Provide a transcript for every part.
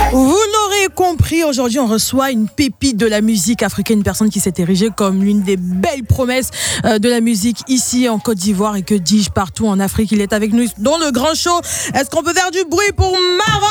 Vous l'aurez compris, aujourd'hui on reçoit une pépite de la musique africaine, une personne qui s'est érigée comme l'une des belles promesses de la musique ici en Côte d'Ivoire et que dis-je partout en Afrique. Il est avec nous dans le grand show. Est-ce qu'on peut faire du bruit pour Maro?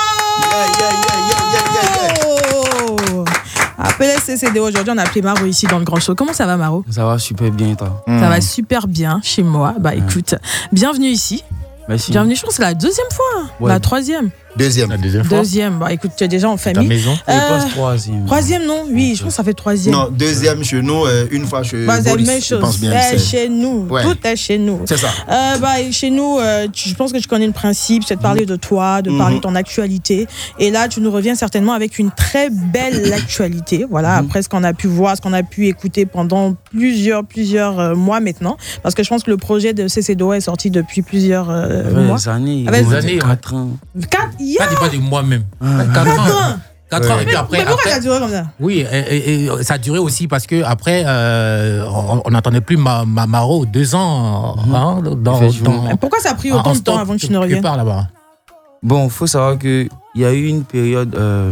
Appelez CCD, aujourd'hui on a appelé Maro ici dans le grand show. Comment ça va Maro? Ça va super bien et toi? Ça va super bien chez moi. Bah écoute, bienvenue ici. Merci. Bienvenue, je pense que c'est la deuxième fois, la troisième. La deuxième fois. Deuxième, bah écoute, tu es déjà en famille. Ta maison. Je pense troisième. Troisième, non? Oui, je pense que ça fait troisième. Non, deuxième chez nous, une fois chez bah, c'est Boris. la même chose. Je pense bien. C'est chez nous. Ouais. Tout est chez nous. C'est ça. Chez nous, je pense que tu connais le principe, c'est de parler de toi, de parler de ton actualité. Et là, tu nous reviens certainement avec une très belle actualité. Voilà, après ce qu'on a pu voir, ce qu'on a pu écouter pendant plusieurs mois maintenant. Parce que je pense que le projet de CCDO est sorti depuis plusieurs mois. Des années. 4 ans. 4 Pas de moi-même. 4 ans. 4 ans. Et puis après, pourquoi ça a duré comme ça? Oui, et ça a duré aussi parce que après, on n'entendait plus Maro 2 ans. Pourquoi ça a pris autant de temps avant que tu ne reviennes? Là-bas. Bon, il faut savoir qu'il y a eu une période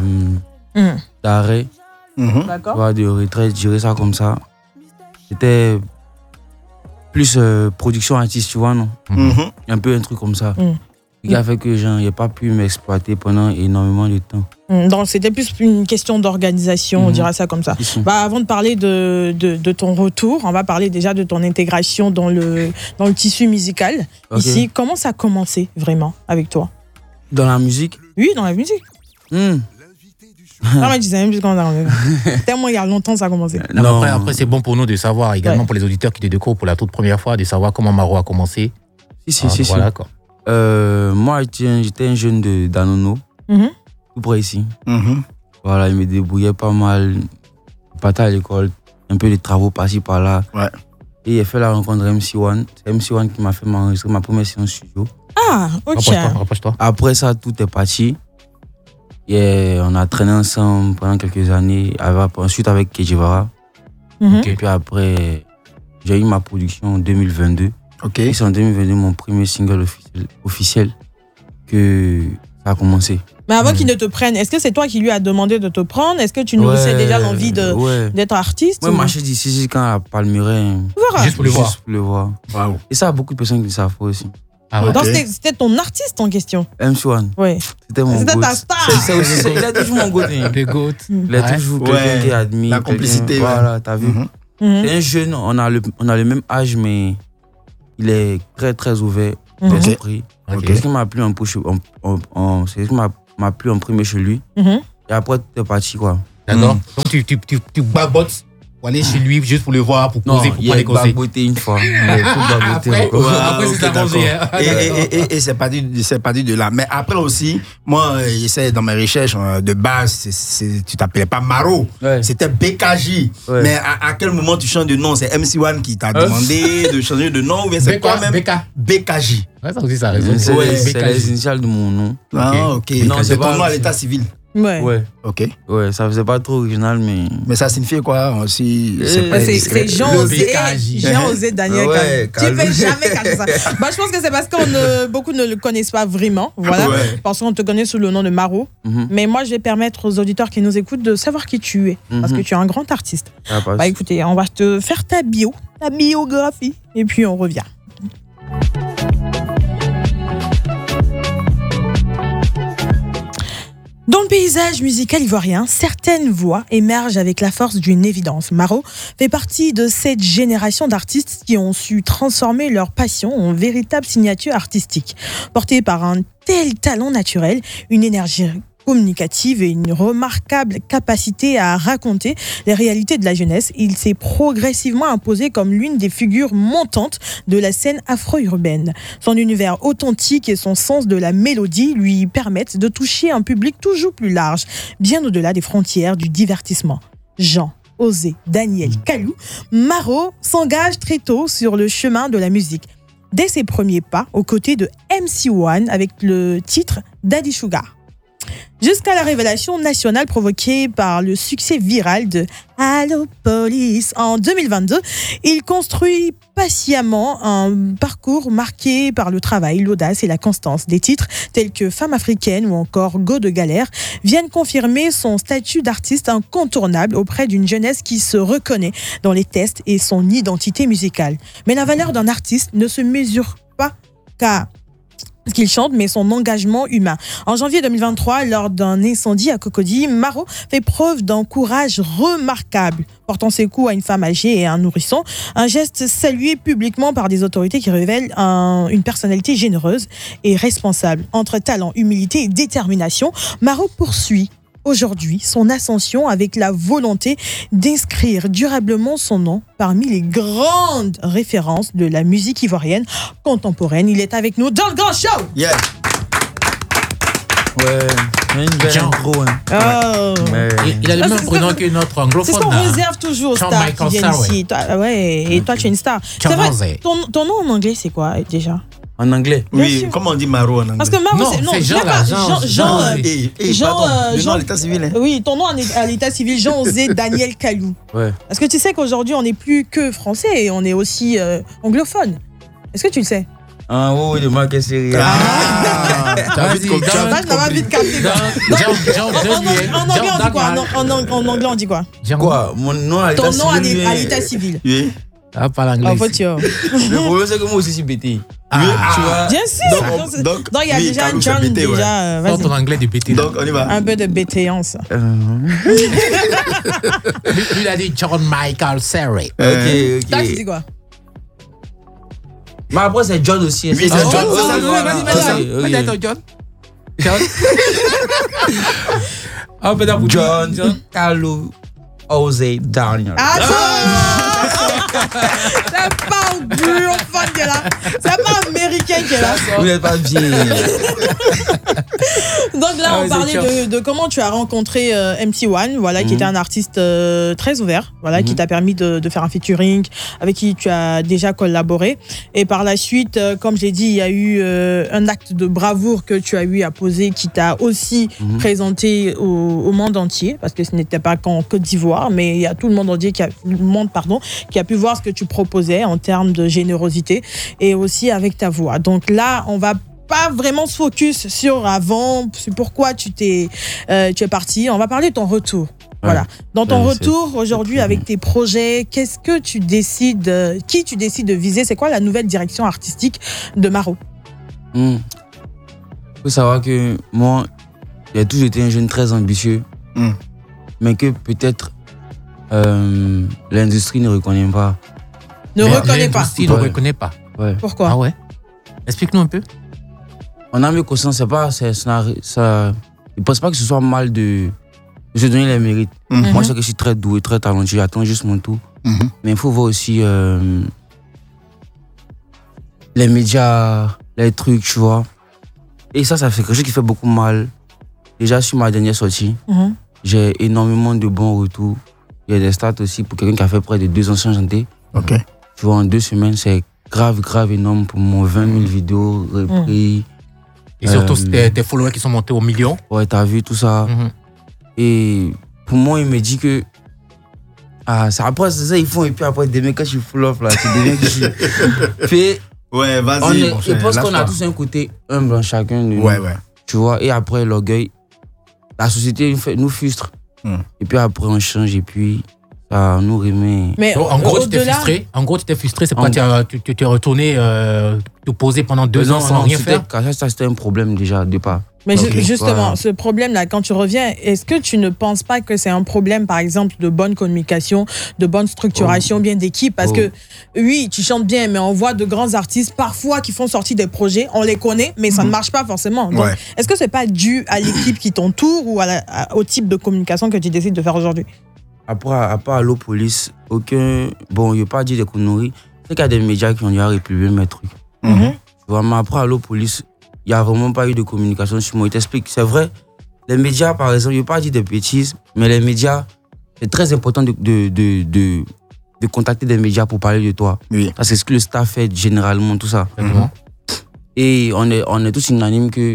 d'arrêt, de retraite, je dirais ça comme ça. C'était plus production artiste, tu vois, non? Un peu un truc comme ça. Qui a fait que je n'ai pas pu m'exploiter pendant énormément de temps. Donc c'était plus une question d'organisation, on dira ça comme ça. Avant de parler de ton retour, on va parler déjà de ton intégration dans le tissu musical. Ici, comment ça a commencé vraiment avec toi? Dans la musique? Oui, dans la musique. Non, mais tu sais même plus comment ça a commencé. Tellement il y a longtemps ça a commencé. Non, après c'est bon pour nous de savoir, également pour les auditeurs qui te découvrent pour la toute première fois, de savoir comment Maro a commencé. Voilà quoi. Moi, j'étais un jeune de Danono, tout près ici. Voilà, il me débrouillait pas mal. Je partais à l'école, un peu de travaux par-ci, par-là. Ouais. Et j'ai fait la rencontre de MC1. C'est MC1 qui m'a fait m'enregistrer ma première séance studio. Ah, ok. Rapproche-toi. Après ça, tout est parti. Et on a traîné ensemble pendant quelques années. Ensuite avec Kejivara. Et puis après, j'ai eu ma production en 2022. Et c'est en 2022 mon premier single officiel que ça a commencé. Mais avant qu'il ne te prenne, est-ce que c'est toi qui lui as demandé de te prendre? Est-ce que tu nourrissais déjà l'envie d'être artiste? Moi, je dis ici quand à Palmeraie. Juste pour le voir. Wow. Et ça, beaucoup de personnes qui le savent pas aussi. Donc c'était ton artiste en question? MC1. Oui. C'était mon goat. C'était ta star. Il a toujours mon goat. Le goat. Il a toujours quelqu'un qui admire. La complicité. Voilà, t'as vu. C'est un jeune, on a le même âge, mais il est très très ouvert d'esprit. C'est ce qui m'a plu c'est ce qui m'a plu en premier chez lui. Et après tu es parti quoi. D'accord. Donc tu babotes pour aller chez lui juste pour le voir, pour poser, pour prendre des conseils. Il a baboté une fois. Après c'est arrangé. Et c'est parti de là. Mais après aussi, moi, j'essaie dans mes recherches de base, tu t'appelais pas Maro, c'était BKJ. Mais à quel moment tu changes de nom? C'est MC1 qui t'a demandé de changer de nom ou bien c'est toi-même BKJ? Ouais, ça aussi ça résonne. C'est les initiales de mon nom. Ah, ok. Non, c'est ton nom à l'état civil. Ouais. Ok. Ouais, ça faisait pas trop original, mais. Mais ça signifie quoi aussi? C'est Jean-Osé Daniel. Tu ne fais jamais cacher ça. Je pense que c'est parce que beaucoup ne le connaissent pas vraiment. Voilà. Parce qu'on te connaît sous le nom de Maro. Mais moi, je vais permettre aux auditeurs qui nous écoutent de savoir qui tu es. Parce que tu es un grand artiste. Écoutez, on va te faire ta biographie. Et puis on revient. Dans le paysage musical ivoirien, certaines voix émergent avec la force d'une évidence. Maro fait partie de cette génération d'artistes qui ont su transformer leur passion en véritable signature artistique. Porté par un tel talent naturel, une énergie communicative et une remarquable capacité à raconter les réalités de la jeunesse, il s'est progressivement imposé comme l'une des figures montantes de la scène afro-urbaine. Son univers authentique et son sens de la mélodie lui permettent de toucher un public toujours plus large, bien au-delà des frontières du divertissement. Jean-Osé Daniel Kalou, Maro s'engage très tôt sur le chemin de la musique. Dès ses premiers pas, aux côtés de MC1 avec le titre Daddy Sugar. Jusqu'à la révélation nationale provoquée par le succès viral de Allo Police en 2022, il construit patiemment un parcours marqué par le travail, l'audace et la constance. Des titres tels que Femme africaine ou encore Go de galère viennent confirmer son statut d'artiste incontournable auprès d'une jeunesse qui se reconnaît dans les tests et son identité musicale. Mais la valeur d'un artiste ne se mesure pas qu'à ce qu'il chante, mais son engagement humain. En janvier 2023, lors d'un incendie à Cocody, Maro fait preuve d'un courage remarquable, portant secours à une femme âgée et à un nourrisson. Un geste salué publiquement par des autorités qui révèlent une personnalité généreuse et responsable. Entre talent, humilité et détermination, Maro poursuit aujourd'hui son ascension avec la volonté d'inscrire durablement son nom parmi les grandes références de la musique ivoirienne contemporaine. Il est avec nous dans le grand show. Yeah. Ouais, une belle intro. Hein. Oh. Il a le même prénom que notre anglophone. C'est ce qu'on réserve toujours aux stars qui viennent ici. Et toi, tu es une star. C'est vrai, ton nom en anglais, c'est quoi déjà? En anglais? Oui, comment on dit Maro en anglais? Parce que Maro, c'est Jean à l'état civil. Hein. Oui, ton nom à l'état civil, Jean-Osé Daniel Kalou. Ouais. Parce que tu sais qu'aujourd'hui, on n'est plus que français, on est aussi anglophone. Est-ce que tu le sais? Ah oui, de moi, qu'est-ce que c'est? Ça va vite capter. En anglais, on dit quoi? Quoi? Mon nom à l'état civil. Ton nom à l'état civil. Oui. Ah, pas l'anglais. En fait, le problème, c'est que moi aussi, je suis bêté. Tu vois? Bien sûr. Donc, il y a déjà un John déjà. Vas-y. Ton anglais de bêté. Donc, on y va. Un peu de bétéance. Lui, il a dit John Michael Serry. Ok. Toi, tu dis quoi? Mais après, c'est John aussi. Oui, c'est John. Vas-y, John. John. Ah, peut-être pour John Kalou Osé Daniel. C'est pas anglophone qui est là. C'est pas américain qui est là. Vous n'êtes pas vieille. Donc là, on parlait de comment tu as rencontré MC1, voilà, qui était un artiste très ouvert, voilà, qui t'a permis de faire un featuring, avec qui tu as déjà collaboré. Et par la suite, comme j'ai dit, il y a eu un acte de bravoure que tu as eu à poser, qui t'a aussi présenté au monde entier, parce que ce n'était pas qu'en Côte d'Ivoire, mais il y a tout le monde entier qui a pu voir ce que tu proposais en termes de générosité et aussi avec ta voix. Donc là, on va pas vraiment se focus sur avant, sur pourquoi tu es parti. On va parler de ton retour. Voilà. Dans ton retour aujourd'hui avec tes projets, qu'est-ce que tu décides, qui tu décides de viser? C'est quoi la nouvelle direction artistique de Maro? Il faut savoir que moi, j'ai toujours été un jeune très ambitieux, mais que peut-être l'industrie ne reconnaît pas. L'industrie ne reconnaît pas. Ouais. Pourquoi? Ah ouais? Explique-nous un peu. On a mieux conscience, c'est pas ça. Je pense pas que ce soit mal de se donner les mérites. Moi, je sais que je suis très doué, très talentueux. J'attends juste mon tour. Mais il faut voir aussi les médias, les trucs, tu vois. Et ça fait quelque chose qui fait beaucoup mal. Déjà, sur ma dernière sortie, j'ai énormément de bons retours. Il y a des stats aussi pour quelqu'un qui a fait près de 2 ans sans chanter. Ok. Tu vois, en 2 semaines, c'est grave énorme pour mon 20 000 vidéos repris. Et surtout, tes followers qui sont montés au million. Ouais, t'as vu tout ça. Et pour moi, il me dit que. Après, c'est ça, ils font. Et puis après, demain, quand je suis full off, là, tu deviens que je suis. Ouais, vas-y. Je pense qu'on a tous un côté humble en chacun de nous. Ouais. Tu vois, et après, l'orgueil, la société nous frustre. Et puis après, on change, et puis ça nous remet. Mais en gros, tu t'es frustré. C'est pourquoi tu t'es retourné te poser pendant 2 ans sans rien faire. Ça, c'était un problème déjà, de part. Mais justement, ce problème-là, quand tu reviens, est-ce que tu ne penses pas que c'est un problème, par exemple, de bonne communication, de bonne structuration, bien d'équipe? Parce que, oui, tu chantes bien, mais on voit de grands artistes, parfois, qui font sortir des projets, on les connaît, mais ça ne marche pas forcément. Donc, est-ce que ce n'est pas dû à l'équipe qui t'entoure ou au type de communication que tu décides de faire aujourd'hui? Après, à part Allo Police, aucun... Bon, je ne vais pas dire des conneries. C'est qu'il y a des médias qui ont déjà républié mes trucs. Tu vois, mais après Allo Police, il n'y a vraiment pas eu de communication sur moi. Je t'explique, c'est vrai, les médias, par exemple, je ne vais pas dire des bêtises, mais les médias, c'est très important de contacter des médias pour parler de toi. Oui. Parce que c'est ce que le staff fait généralement, tout ça. Et on est tous unanimes que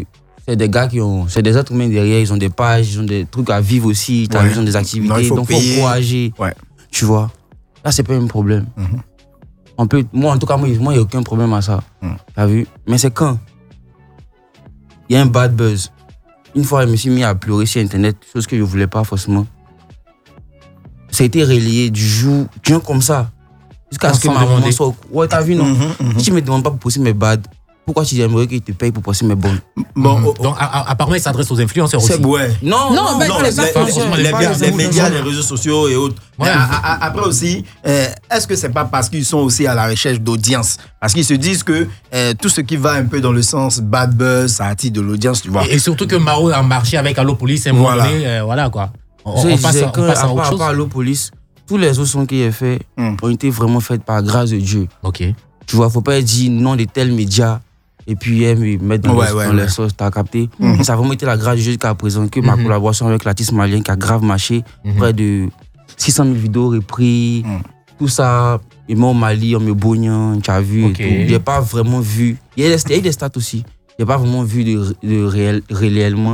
c'est des gars c'est des êtres humains derrière, ils ont des pages, ils ont des trucs à vivre aussi, ils ont des activités, donc il faut encourager. Tu vois, là, c'est pas un problème. Moi, en tout cas, moi, il n'y a aucun problème à ça. T'as vu? Mais c'est quand il y a un bad buzz. Une fois, je me suis mis à pleurer sur Internet, chose que je ne voulais pas forcément. Ça a été relayé du jour comme ça. Jusqu'à ce que ma maman soit... Ouais, t'as vu, non? Si tu ne me demandes pas pour poster mes bad, pourquoi tu aimerais qu'ils te payent pour poster mes bonnes? Donc, apparemment, il s'adresse aux influenceurs aussi. Non, les médias, les réseaux sociaux et autres. Après aussi, est-ce que c'est pas parce qu'ils sont aussi à la recherche d'audience? Parce qu'ils se disent que tout ce qui va un peu dans le sens bad buzz, ça attire de l'audience, tu vois. Et surtout que Maro a marché avec Allo Police et voilà quoi. On passe à autre chose. À part Allo Police, tous les autres sons qu'il a fait ont été vraiment faits par grâce de Dieu. Ok. Tu vois, faut pas dire nom de tel média et puis mettre dans les sauces, t'as capté. Ça a vraiment été la grâce de Dieu jusqu'à présent que ma collaboration avec l'artiste malien qui a grave marché, près de 600 000 vidéos reprises, tout ça, et moi au Mali, on me bognan, tu as vu et tout. Il n'y a pas vraiment vu, il y a eu des stats aussi, il n'y a pas vraiment vu de réellement.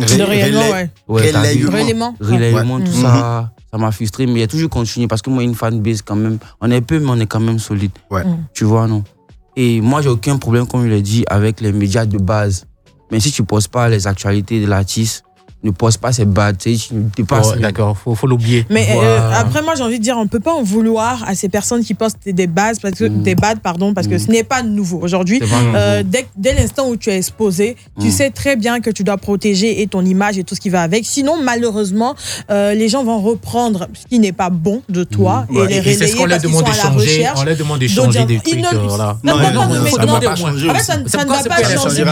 Réellement, tout ça. Ça m'a frustré, mais il a toujours continué parce que moi, une fanbase quand même, on est peu, mais on est quand même solide. Tu vois, non? Et moi, j'ai aucun problème, comme je l'ai dit, avec les médias de base. Mais si tu ne poses pas les actualités de l'artiste, ne pose pas ces bad, tu sais, d'accord, faut l'oublier. Mais après, moi, j'ai envie de dire, on ne peut pas en vouloir à ces personnes qui postent des bases, parce que ce n'est pas nouveau. Aujourd'hui, dès l'instant où tu es exposé, tu sais très bien que tu dois protéger et ton image et tout ce qui va avec. Sinon, malheureusement, les gens vont reprendre ce qui n'est pas bon de toi et les relayer parce qu'ils sont à la recherche. On leur demande de changer des trucs. Ça ne va pas changer. Ça ne va pas changer.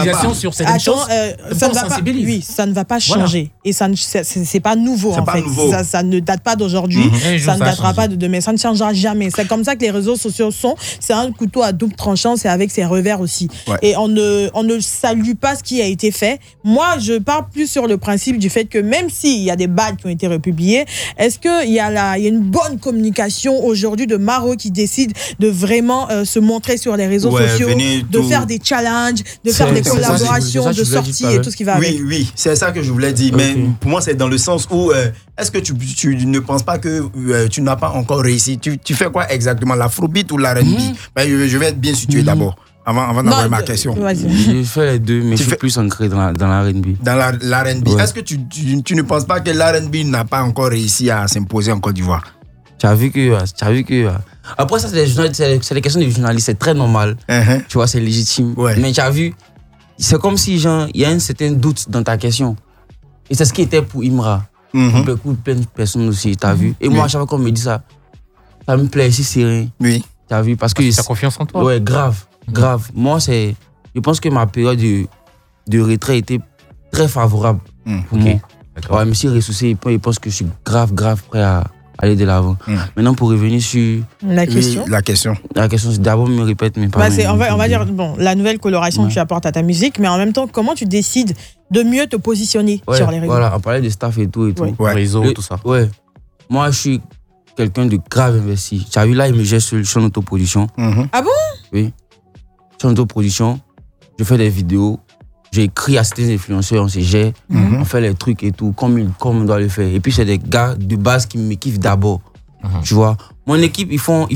Ça ne va pas changer. Et ça, c'est pas nouveau en fait. Ça ne date pas d'aujourd'hui, ça ne datera pas de demain, ça ne changera jamais. C'est comme ça que les réseaux sociaux sont. C'est un couteau à double tranchant, c'est avec ses revers aussi. Et on ne salue pas ce qui a été fait. Moi, je pars plus sur le principe du fait que même s'il y a des bads qui ont été republiés, est-ce qu'il y a une bonne communication aujourd'hui de Maro qui décide de vraiment se montrer sur les réseaux sociaux, de faire des challenges, de faire des collaborations, de sorties et tout ce qui va avec. Oui, c'est ça que je voulais dire. Mais pour moi, c'est dans le sens où est-ce que tu ne penses pas que tu n'as pas encore réussi? Tu fais quoi exactement? L'afrobeat ou l'R&B? Je vais être bien situé d'abord, avant d'avoir ma question. Je fais les deux, mais je suis plus ancré dans l'R&B. Dans l'R&B. Est-ce que tu ne penses pas que l'R&B n'a pas encore réussi à s'imposer en Côte d'Ivoire? Tu as vu que... Après, ça, c'est des questions de journalistes, c'est très normal. Tu vois, c'est légitime. Mais tu as vu, c'est comme si il y a un certain doute dans ta question. Et c'est ce qui était pour Imra. Pour plein de personnes aussi, tu as vu. Et moi, à chaque fois qu'on me dit ça, ça me plaît, si c'est rien. Tu as vu, parce que... Tu as confiance en toi. Ouais, grave. Moi, je pense que ma période de retrait était très favorable pour moi. Ouais, je me suis ressourcé, je pense que je suis grave prêt à aller de l'avant. Maintenant, pour revenir sur... La question, c'est d'abord me répète mes paroles. On va dire, la nouvelle coloration que tu apportes à ta musique, mais en même temps, comment tu décides de mieux te positionner sur les réseaux? Voilà, on parlait de staff et tout. Réseau, tout ça. Ouais. Moi, je suis quelqu'un de grave investi. Tu as vu, là, il me gère sur l'autoproduction. Ah bon? Oui. Sur l'autoproduction, je fais des vidéos. J'écris à certains influenceurs, on se gère, on fait les trucs et tout, comme on doit le faire. Et puis, c'est des gars de base qui me kiffent d'abord. Tu vois, mon équipe, ils font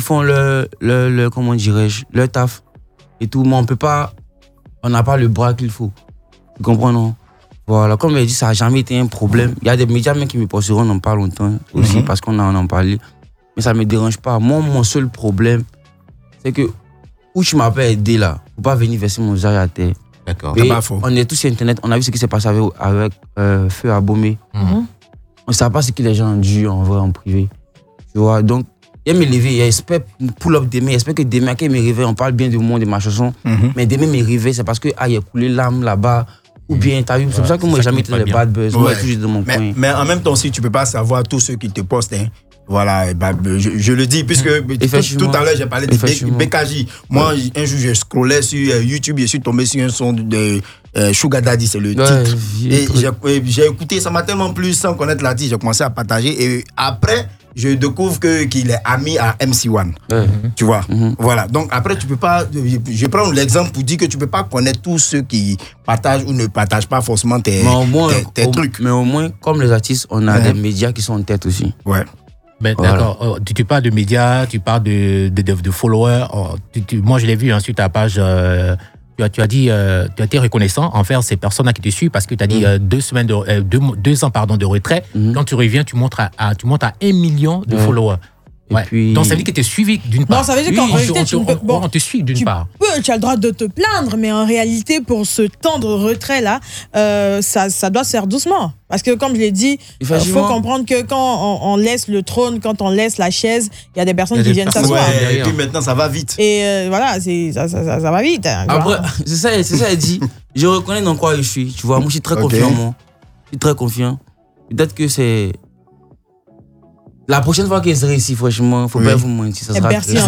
comment dirais-je, leur taf et tout. Mais on n'a pas le bras qu'il faut. Tu comprends, non? Voilà, comme je dit, ça n'a jamais été un problème. Il y a des médias même qui me posteront dans pas longtemps aussi, parce qu'on en parlé. Mais ça ne me dérange pas. Moi, mon seul problème, c'est que où tu m'as pas aidé là, faut pas venir verser mon visage à terre. D'accord. On est tous sur Internet, on a vu ce qui s'est passé avec Feu Abomey. On ne sait pas ce que les gens ont dû en vrai, en privé. Tu vois, donc, il me lever, j'espère pull up demain, j'espère que demain, quand il me réveille, on parle bien du monde de ma chanson, mais demain, il me réveille, c'est parce que il y a coulé l'âme là-bas, ou bien, t'as vu, c'est pour ça que moi, j'ai jamais été dans les bad buzz, moi, toujours dans mon coin. Mais en même temps, si tu ne peux pas savoir tous ceux qui te postent, voilà, je le dis, puisque tout à l'heure, j'ai parlé de BKJ. Moi, un jour, je scrollais sur YouTube, je suis tombé sur un son de Sugar Daddy, c'est le titre. Et j'ai écouté, ça m'a tellement plu sans connaître l'artiste, j'ai commencé à partager. Et après, je découvre qu'il est ami à MC1. Tu vois. Voilà. Donc après, tu peux pas. Je prends l'exemple pour dire que tu peux pas connaître tous ceux qui partagent ou ne partagent pas forcément tes trucs. Mais au moins, comme les artistes, on a des médias qui sont en tête aussi. Ouais. Ben, voilà. D'accord. Tu parles de médias, tu parles de followers. Moi, je l'ai vu sur ta page. Tu as dit, tu as été reconnaissant envers ces personnes qui te suivent parce que tu as dit 2 ans de retrait. Quand tu reviens, tu montes à 1 million de followers. Ouais. Puis... Donc ça veut dire que tu es suivi d'une part. Non, ça veut dire qu'en réalité, on te suit d'une part. Tu as le droit de te plaindre, mais en réalité, pour ce temps de retrait-là, ça doit se faire doucement. Parce que, comme je l'ai dit, il faut comprendre que quand on laisse le trône, quand on laisse la chaise, il y a des personnes qui viennent s'asseoir. Et puis maintenant, ça va vite. Et voilà, ça va vite. Hein, après, c'est ça, elle dit. Je reconnais dans quoi je suis. Tu vois, moi, je suis très confiant, moi. Je suis très confiant. Peut-être que c'est... La prochaine fois qu'elle sera ici, franchement, faut pas vous mentir. Ça sera Bercy.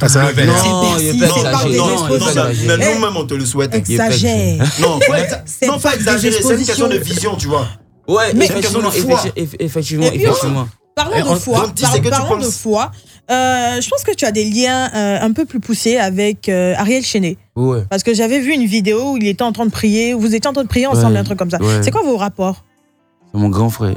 Mais nous-mêmes, on te le souhaite. Exagère. Non, pas exagérer. C'est une question de vision, tu vois. Ouais, mais effectivement. Parlons de foi. Je pense que tu as des liens un peu plus poussés avec Ariel Chenet. Ouais. Parce que j'avais vu une vidéo où il était en train de prier, vous étiez en train de prier ensemble, un truc comme ça. Ouais. C'est quoi vos rapports? C'est mon grand frère.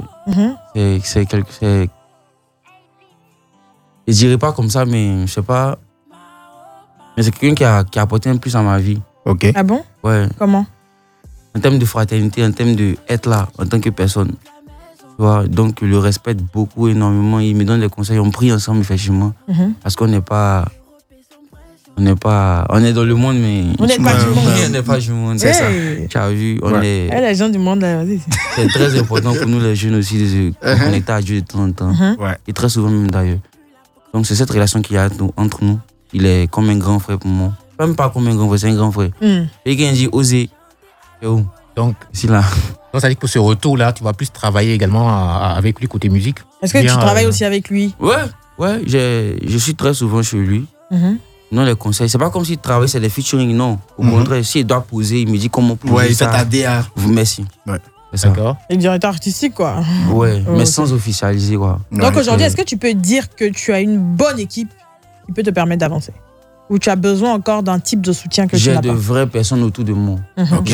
Je dirais pas comme ça, mais je sais pas. Mais c'est quelqu'un qui a apporté un plus à ma vie. Ok. Ah bon? Ouais. Comment? En termes de fraternité, en termes d'être là en tant que personne. Tu vois, donc je le respecte beaucoup, énormément. Il me donne des conseils. On prie ensemble, effectivement. Parce qu'on n'est pas. On est dans le monde, mais. On n'est pas du monde. On n'est pas du monde, c'est ça. Tu as vu, on est. Les gens du monde, là, vas-y. C'est très important pour nous, les jeunes aussi, de se connecter à Dieu de temps en temps. Et très souvent, même d'ailleurs. Donc, c'est cette relation qu'il y a entre nous. Il est comme un grand frère pour moi. Même pas comme un grand frère, c'est un grand frère. Et quand il dit oser, c'est où? Donc, c'est là. Donc, ça veut dire que pour ce retour-là, tu vas plus travailler également avec lui côté musique. Est-ce que tu travailles aussi avec lui? Ouais, je suis très souvent chez lui. Non, les conseils. C'est pas comme s'il travaille, c'est des featuring, non. Au contraire, s'il doit poser, il me dit comment poser. Il fait ta DA. Merci. Ouais. D'accord. Et le directeur artistique, quoi. Ouais, mais sans officialiser, quoi. Donc aujourd'hui, est-ce que tu peux dire que tu as une bonne équipe qui peut te permettre d'avancer? Ou tu as besoin encore d'un type de soutien que tu n'as pas? J'ai de vraies personnes autour de moi.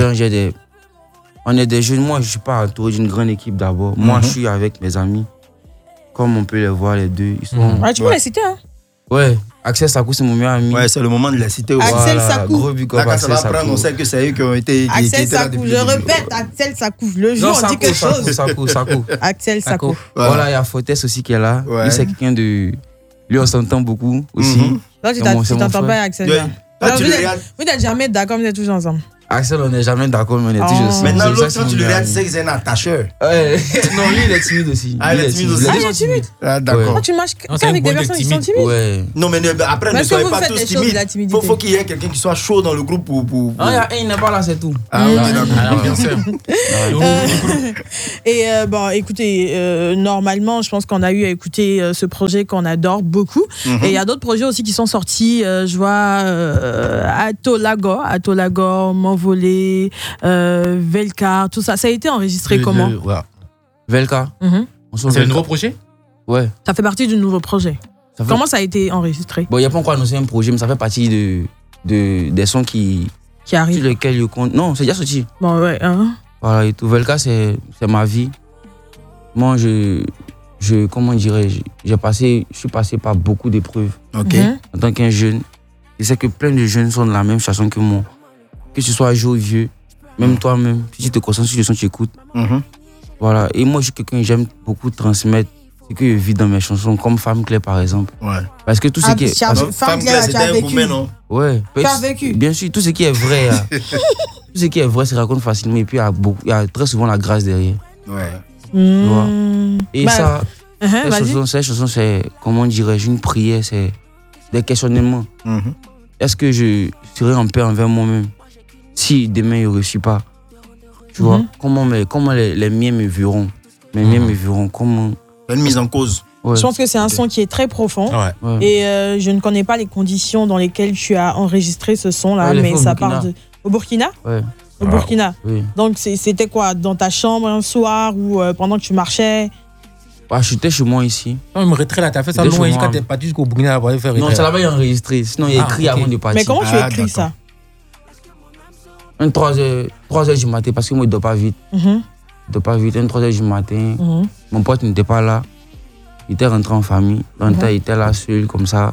On est des jeunes. Moi, je ne suis pas entouré d'une grande équipe d'abord. Moi, je suis avec mes amis. Comme on peut les voir, les deux. Ils sont... Tu peux les citer, hein? Ouais. Axel Sakou, c'est mon meilleur ami. Ouais, c'est le moment de la citer. Axel Sakou. Gros big up, là, quand ça va prendre, on sait que c'est eux qui ont été. Axel Sakou, je répète, Axel Sakou. Le jour, on dit quelque chose. Sakou. Axel Sakou. Voilà, il y a Fortes aussi qui est là. Lui, c'est quelqu'un de. Lui, on s'entend beaucoup aussi. Là, tu t'entends pas, Axel. Vous n'êtes jamais d'accord, vous êtes toujours ensemble. Axel, on n'est jamais d'accord, mais on est toujours ensemble. Maintenant, l'autre, quand tu le regardes, tu sais que c'est un attacheur. Non, lui, il est timide aussi. Il est timide aussi. Il est timide. D'accord. Tu marches qu'avec des personnes qui sont timides. Ouais. Non, mais après, ne soyez pas tous timides. Il faut qu'il y ait quelqu'un qui soit chaud dans le groupe pour. Il n'est pas là, c'est tout. Ah, ok, bien sûr. Et bon, écoutez, normalement, je pense qu'on a eu à écouter ce projet qu'on adore beaucoup. Et il y a d'autres projets aussi qui sont sortis. Je vois Atolagor, M'envoler, Velka, tout ça. Ça a été enregistré comment? Velka. C'est un nouveau projet? Ouais. Ça fait partie du nouveau projet. Comment ça a été enregistré? Bon, il n'y a pas encore annoncé un projet, mais ça fait partie des sons qui arrivent. Sur lesquels je compte. Non, c'est déjà sorti. Bon, ouais. Voilà, et tout. Velka, c'est ma vie. Moi, comment dirais-je, je suis passé par beaucoup d'épreuves. Ok. En tant qu'un jeune. Je sais que plein de jeunes sont dans la même situation que moi. Que ce soit jeune ou vieux, même toi-même, si tu te concentres sur le son, tu écoutes. Voilà. Et moi, je suis quelqu'un, j'aime beaucoup transmettre ce que je vis dans mes chansons, comme Femme Claire, par exemple. Ouais. Parce que tout ce qui est. Femme Claire, c'était un gourmet, non? Ouais. Tu as vécu? Bien sûr, tout ce qui est vrai, tout ce qui est vrai se raconte facilement. Et puis, il y a très souvent la grâce derrière. Ouais. Tu vois? Et ça, ces chansons, c'est, comment dirais-je, une prière, c'est des questionnements. Est-ce que je serai en paix envers moi-même si demain je ne réussis pas? Tu vois, comment les miens me verront? Mes miens me verront comment? Une mise en cause. Ouais. Je pense que c'est un son qui est très profond. Ouais. Et je ne connais pas les conditions dans lesquelles tu as enregistré ce son-là, mais ça part de... Au Burkina? Ouais. Au Burkina. Oui. Donc c'était quoi? Dans ta chambre un soir ou pendant que tu marchais? J'étais chez moi ici. Non, me retrait là, t'as fait ça loin quand t'es parti jusqu'au Burkina pour faire retrait. Non, ça l'avait enregistré. Sinon, il a écrit avant de partir. Mais comment tu as écrit ça? 3h du matin, parce que moi, je ne dors pas vite. Je dors pas vite. 3h du matin, mon pote n'était pas là. Il était rentré en famille. Il était là seul, comme ça.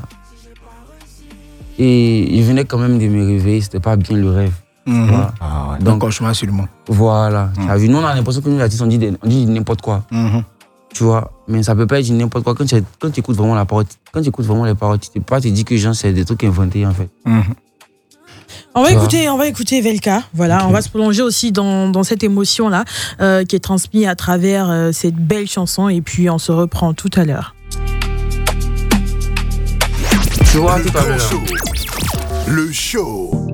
Et il venait quand même de me réveiller. C'était pas bien le rêve. Voilà. Donc, cauchemar seulement. Voilà. Nous, on a l'impression que nous, les artistes, on dit n'importe quoi. Tu vois, mais ça peut pas être n'importe quoi. Quand tu écoutes vraiment la parole, les paroles, tu ne peux pas te dire que genre, c'est des trucs inventés, en fait. On va écouter Velka. Voilà, on va se plonger aussi dans cette émotion-là qui est transmise à travers cette belle chanson. Et puis, on se reprend tout à l'heure. Tu vois, tout à l'heure. Le show.